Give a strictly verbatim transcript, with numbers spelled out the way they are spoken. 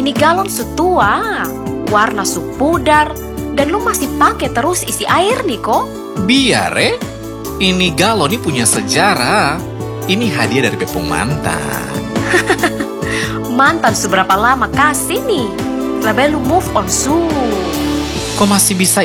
Ini galon su tua, warna su pudar, dan lu masih pakai terus isi air nih kok. Biar eh, ini galon ini punya sejarah. Ini hadiah dari Bepung mantan. Mantan seberapa lama kasih nih? Lebih lu move on su. Kok masih bisa